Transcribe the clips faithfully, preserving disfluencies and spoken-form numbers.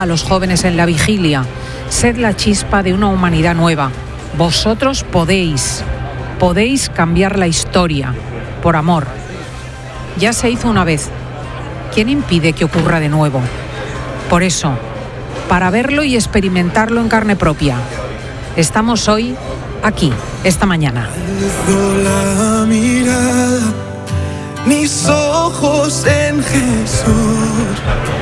a los jóvenes en la vigilia. Sed la chispa de una humanidad nueva. Vosotros podéis, podéis cambiar la historia, por amor. Ya se hizo una vez. ¿Quién impide que ocurra de nuevo? Por eso, para verlo y experimentarlo en carne propia, estamos hoy aquí, esta mañana. Alzo la mirada, mis ojos en Jesús.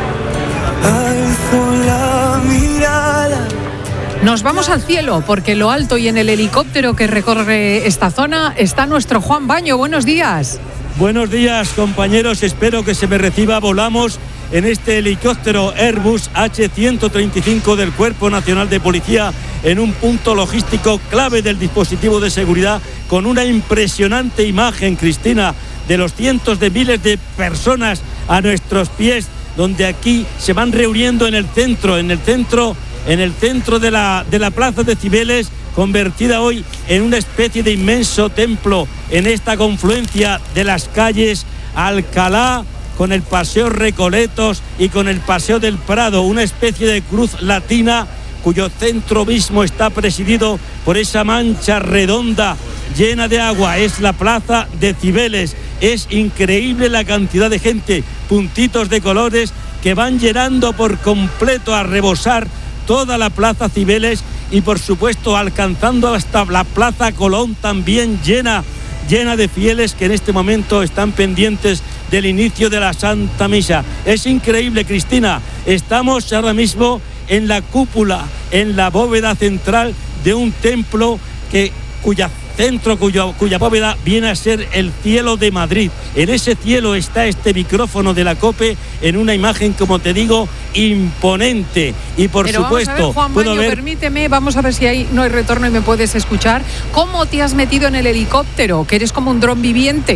Alzo la mirada. Nos vamos al cielo, porque en lo alto y en el helicóptero que recorre esta zona está nuestro Juan Baño. Buenos días. Buenos días, compañeros. Espero que se me reciba. Volamos en este helicóptero Airbus H ciento treinta y cinco del Cuerpo Nacional de Policía en un punto logístico clave del dispositivo de seguridad, con una impresionante imagen, Cristina, de los cientos de miles de personas a nuestros pies, donde aquí se van reuniendo en el centro, en el centro, en el centro de la, de la plaza de Cibeles, convertida hoy en una especie de inmenso templo en esta confluencia de las calles Alcalá con el Paseo Recoletos y con el Paseo del Prado, una especie de cruz latina cuyo centro mismo está presidido por esa mancha redonda llena de agua. Es la plaza de Cibeles. Es increíble la cantidad de gente, puntitos de colores que van llenando por completo a rebosar toda la plaza Cibeles y por supuesto alcanzando hasta la plaza Colón, también llena, llena de fieles que en este momento están pendientes del inicio de la Santa Misa. Es increíble, Cristina. Estamos ahora mismo en la cúpula, en la bóveda central de un templo que, cuya centro, cuyo, cuya bóveda viene a ser el cielo de Madrid. En ese cielo está este micrófono de la COPE en una imagen, como te digo, imponente. Y por Pero supuesto, vamos a ver, Juan puedo Baño, ver... permíteme, vamos a ver si ahí no hay retorno y me puedes escuchar. ¿Cómo te has metido en el helicóptero? Que eres como un dron viviente.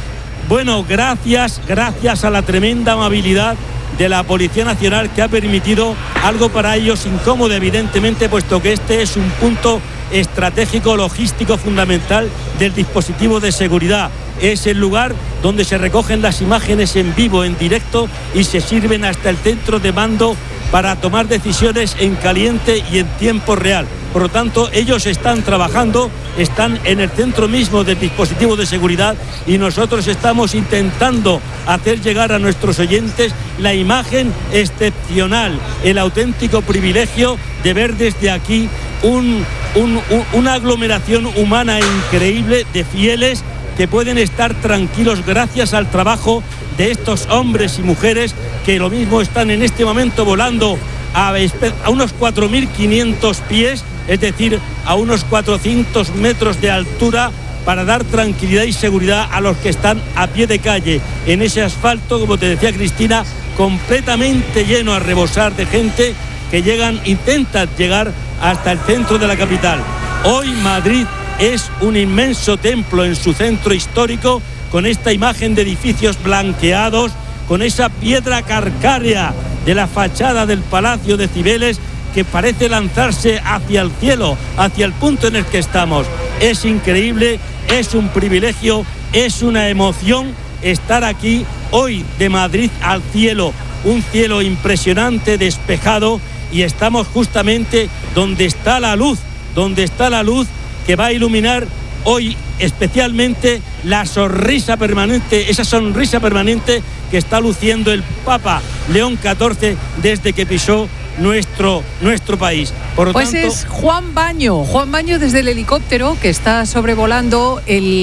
Bueno, gracias, gracias a la tremenda amabilidad de la Policía Nacional, que ha permitido algo para ellos incómodo, evidentemente, puesto que este es un punto estratégico logístico fundamental del dispositivo de seguridad. Es el lugar donde se recogen las imágenes en vivo, en directo, y se sirven hasta el centro de mando para tomar decisiones en caliente y en tiempo real. Por lo tanto, ellos están trabajando, están en el centro mismo del dispositivo de seguridad, y nosotros estamos intentando hacer llegar a nuestros oyentes la imagen excepcional, el auténtico privilegio de ver desde aquí un, un, un, una aglomeración humana increíble de fieles que pueden estar tranquilos gracias al trabajo de estos hombres y mujeres que lo mismo están en este momento volando a, a unos cuatro mil quinientos pies, es decir, a unos cuatrocientos metros de altura, para dar tranquilidad y seguridad a los que están a pie de calle en ese asfalto, como te decía Cristina, completamente lleno a rebosar de gente que llegan, intentan llegar hasta el centro de la capital. Hoy Madrid es un inmenso templo en su centro histórico, con esta imagen de edificios blanqueados, con esa piedra calcárea de la fachada del Palacio de Cibeles que parece lanzarse hacia el cielo, hacia el punto en el que estamos. Es increíble, es un privilegio, es una emoción estar aquí hoy, de Madrid al cielo, un cielo impresionante, despejado, y estamos justamente donde está la luz, donde está la luz que va a iluminar hoy especialmente la sonrisa permanente, esa sonrisa permanente que está luciendo el Papa León catorce desde que pisó nuestro, nuestro país. Por lo pues tanto, es Juan Baño, Juan Baño desde el helicóptero que está sobrevolando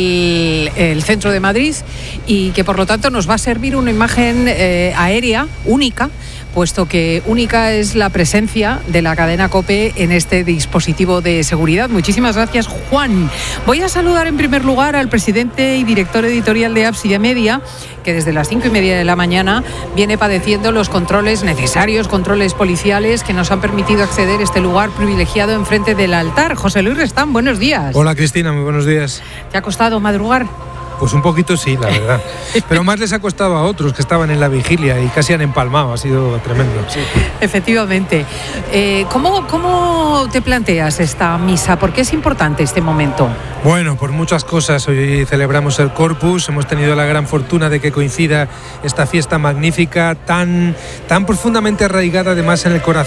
el, el centro de Madrid, y que por lo tanto nos va a servir una imagen eh, aérea única, puesto que única es la presencia de la cadena COPE en este dispositivo de seguridad. Muchísimas gracias, Juan. Voy a saludar en primer lugar al presidente y director editorial de Absilla Media, que desde las cinco y media de la mañana viene padeciendo los controles necesarios, controles policiales que nos han permitido acceder a este lugar privilegiado enfrente del altar. José Luis Restán, buenos días. Hola Cristina, muy buenos días. ¿Te ha costado madrugar? Pues un poquito sí, la verdad. Pero más les ha costado a otros que estaban en la vigilia y casi han empalmado, ha sido tremendo. Sí. Efectivamente. Eh, ¿cómo, ¿Cómo te planteas esta misa? ¿Por qué es importante este momento? Bueno, por muchas cosas. Hoy celebramos el Corpus, hemos tenido la gran fortuna de que coincida esta fiesta magnífica, tan, tan profundamente arraigada además en el corazón